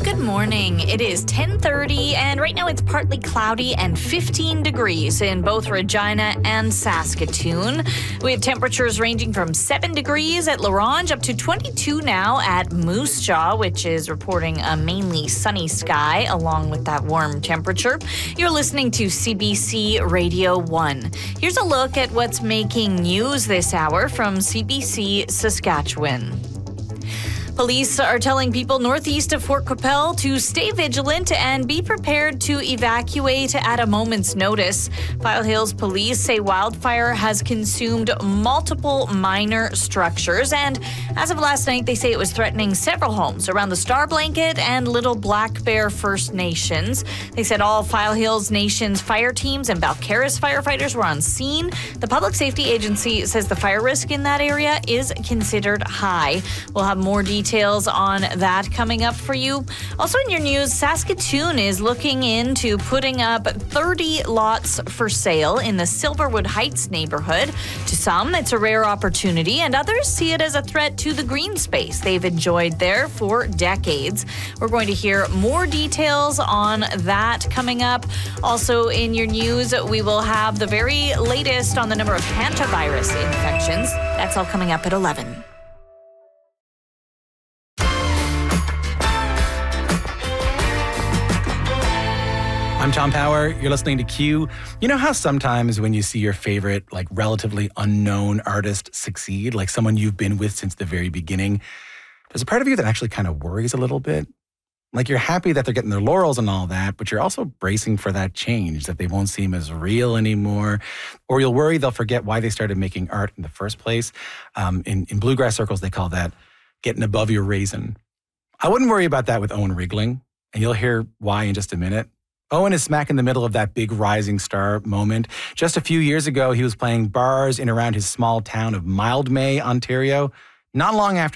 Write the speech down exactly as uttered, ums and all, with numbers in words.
Good morning. It is ten thirty, and right now it's partly cloudy and fifteen degrees in both Regina and Saskatoon. We have temperatures ranging from seven degrees at La Ronge up to twenty-two now at Moose Jaw, which is reporting a mainly sunny sky along with that warm temperature. You're listening to C B C Radio one. Here's a look at what's making news this hour from C B C Saskatchewan. Police are telling people northeast of Fort Qu'Appelle to stay vigilant and be prepared to evacuate at a moment's notice. File Hills police say wildfire has consumed multiple minor structures, and as of last night, they say it was threatening several homes around the Star Blanket and Little Black Bear First Nations. They said all File Hills Nation's fire teams and Balcarres firefighters were on scene. The Public Safety Agency says the fire risk in that area is considered high. We'll have more details Details on that coming up for you. Also in your news, Saskatoon is looking into putting up thirty lots for sale in the Silverwood Heights neighborhood. To some, it's a rare opportunity, and others see it as a threat to the green space they've enjoyed there for decades. We're going to hear more details on that coming up. Also in your news, we will have the very latest on the number of hantavirus infections. That's all coming up at eleven. I'm Tom Power. You're listening to Q. You know how sometimes when you see your favorite, like relatively unknown artist succeed, like someone you've been with since the very beginning, there's a part of you that actually kind of worries a little bit. Like you're happy that they're getting their laurels and all that, but you're also bracing for that change, that they won't seem as real anymore. Or you'll worry they'll forget why they started making art in the first place. Um, in, in bluegrass circles, they call that getting above your raisin. I wouldn't worry about that with Owen Riegling, and you'll hear why in just a minute. Owen is smack in the middle of that big rising star moment. Just a few years ago, he was playing bars in around his small town of Mildmay, Ontario. Not long after